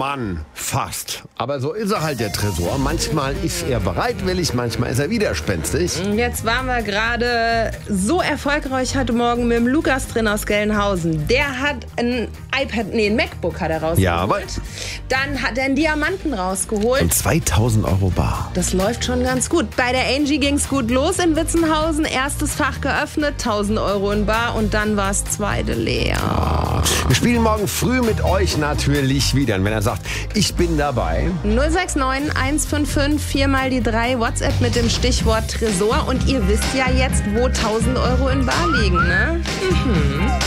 Mann, fast. Aber so ist er halt, der Tresor. Manchmal ist er bereitwillig, manchmal ist er widerspenstig. Jetzt waren wir gerade so erfolgreich heute Morgen mit dem Lukas drin aus Gelnhausen. Der hat ein ein MacBook hat er rausgeholt. Ja, aber dann hat er einen Diamanten rausgeholt. und 2.000 Euro bar. Das läuft schon ganz gut. Bei der Angie ging's gut los in Witzenhausen. Erstes Fach geöffnet, 1.000 Euro in bar und dann war das zweite leer. Wir spielen morgen früh mit euch natürlich wieder. Und wenn er sagt, ich bin dabei. 069 155 4 mal die 3 WhatsApp mit dem Stichwort Tresor. Und ihr wisst ja jetzt, wo 1.000 Euro in bar liegen, ne?